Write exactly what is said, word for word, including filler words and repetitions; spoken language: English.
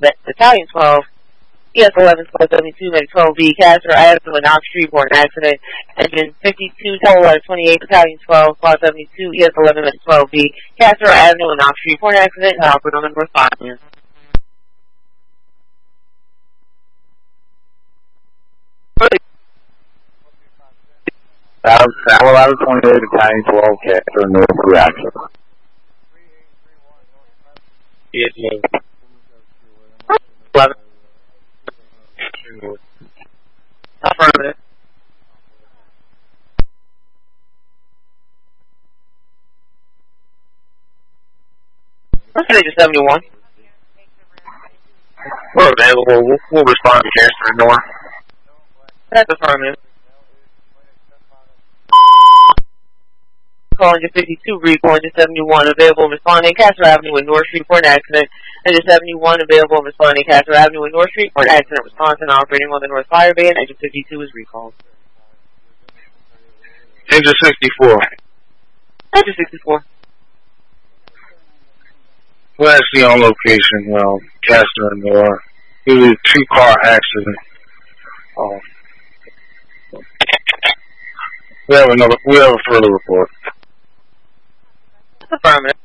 Battalion twelve, E S eleven twelve seventy-two, Medic twelve B, Castro Avenue and Knox Shreveport, accident. Engine fifty-two, Total Letter twenty-eight, Battalion twelve, Squad seventy-two, E S eleven, Medic twelve B, Castro Avenue and Knox Shreveport, accident. Operator on the North Five. Tower Ladder twenty-eight, Battalion twelve, Castro, North reaction. Yes, ma'am. eleven. Affirmative. Passenger seventy-one. We're available. We'll, we'll respond to Castro North. That's affirmative. Calling fifty-two, recalling seventy-one, available responding Castro Avenue and North Shreveport, accident. Engine seventy-one, available responding Castro Avenue and North Shreveport, accident response and operating on the North Fire Bay, and engine fifty-two is recalled. Engine sixty-four. Engine sixty-four. We're actually on location, well, Castro and North. It was a two-car accident. Oh. We have another, we have a further report. Affirmative.